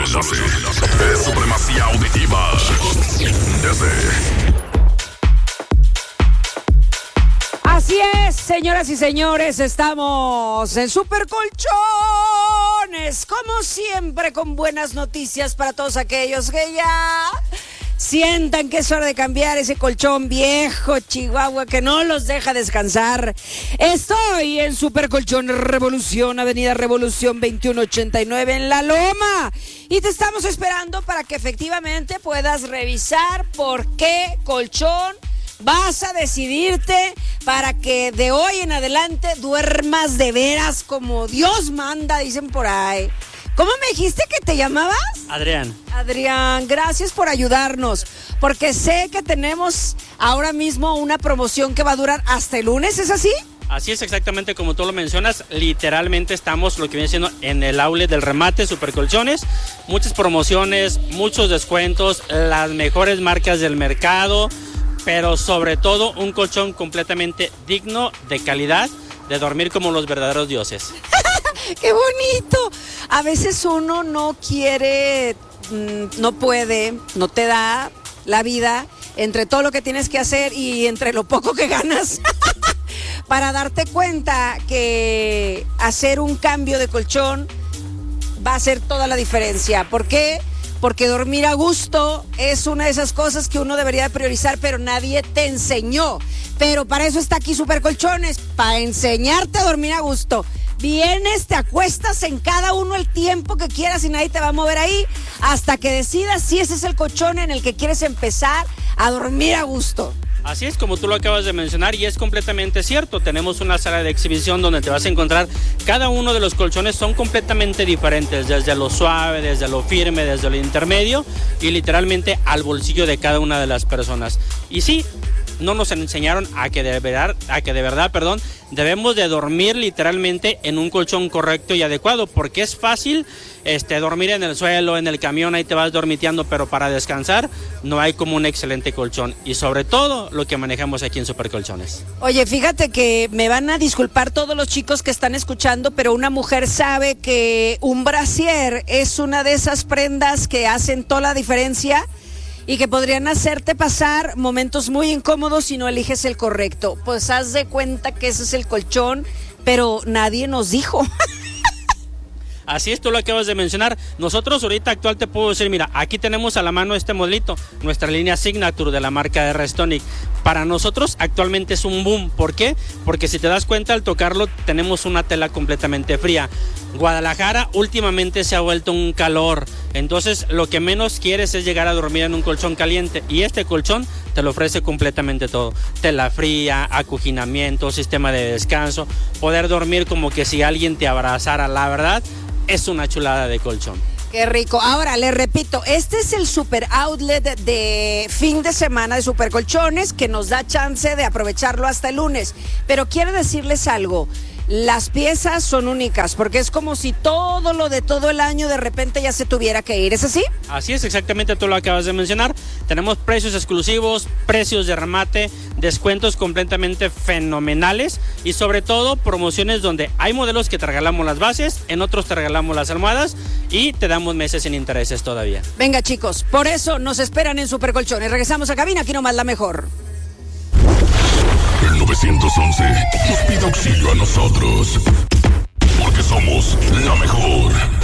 enlace de supremacía auditiva. Así es, señoras y señores, estamos en Super Colchones, como siempre, con buenas noticias para todos aquellos que ya sientan que es hora de cambiar ese colchón viejo, Chihuahua, que no los deja descansar. Estoy en Super Colchón Revolución, Avenida Revolución 2189 en La Loma. Y te estamos esperando para que efectivamente puedas revisar por qué colchón vas a decidirte para que de hoy en adelante duermas de veras como Dios manda, dicen por ahí. ¿Cómo me dijiste que te llamabas? Adrián. Adrián, gracias por ayudarnos, porque sé que tenemos ahora mismo una promoción que va a durar hasta el lunes, ¿es así? Así es, exactamente como tú lo mencionas, literalmente estamos lo que viene siendo en el outlet del remate Super Colchones, muchas promociones, muchos descuentos, las mejores marcas del mercado, pero sobre todo un colchón completamente digno, de calidad, de dormir como los verdaderos dioses. ¡Qué bonito! A veces uno no quiere, no puede, no te da la vida entre todo lo que tienes que hacer y entre lo poco que ganas para darte cuenta que hacer un cambio de colchón va a hacer toda la diferencia. ¿Por qué? Porque dormir a gusto es una de esas cosas que uno debería priorizar, pero nadie te enseñó. Pero para eso está aquí Super Colchones, para enseñarte a dormir a gusto. Vienes, te acuestas en cada uno el tiempo que quieras y nadie te va a mover ahí hasta que decidas si ese es el colchón en el que quieres empezar a dormir a gusto. Así es, como tú lo acabas de mencionar, y es completamente cierto. Tenemos una sala de exhibición donde te vas a encontrar, cada uno de los colchones son completamente diferentes, desde lo suave, desde lo firme, desde lo intermedio y literalmente al bolsillo de cada una de las personas. Y sí, no nos enseñaron a que de verdad, debemos de dormir literalmente en un colchón correcto y adecuado, porque es fácil dormir en el suelo, en el camión, ahí te vas dormiteando, pero para descansar no hay como un excelente colchón, y sobre todo lo que manejamos aquí en Super Colchones. Oye, fíjate que me van a disculpar todos los chicos que están escuchando, pero una mujer sabe que un brasier es una de esas prendas que hacen toda la diferencia y que podrían hacerte pasar momentos muy incómodos si no eliges el correcto. Pues haz de cuenta que ese es el colchón, pero nadie nos dijo. Así es, tú lo acabas de mencionar. Nosotros ahorita actual te puedo decir, mira, aquí tenemos a la mano este modelito, nuestra línea Signature de la marca de Restonic. Para nosotros actualmente es un boom. ¿Por qué? Porque si te das cuenta al tocarlo tenemos una tela completamente fría. Guadalajara últimamente se ha vuelto un calor, entonces lo que menos quieres es llegar a dormir en un colchón caliente, y este colchón te lo ofrece completamente todo: tela fría, acoginamiento, sistema de descanso, poder dormir como que si alguien te abrazara. La verdad, es una chulada de colchón. Qué rico. Ahora, les repito, este es el super outlet de fin de semana de Super Colchones, que nos da chance de aprovecharlo hasta el lunes. Pero quiero decirles algo. Las piezas son únicas, porque es como si todo lo de todo el año de repente ya se tuviera que ir, ¿es así? Así es, exactamente, tú lo acabas de mencionar. Tenemos precios exclusivos, precios de remate, descuentos completamente fenomenales y sobre todo promociones donde hay modelos que te regalamos las bases, en otros te regalamos las almohadas y te damos meses sin intereses todavía. Venga, chicos, por eso nos esperan en Super Colchones. Regresamos a cabina, aquí nomás la mejor. El 911 nos pide auxilio a nosotros, porque somos la mejor.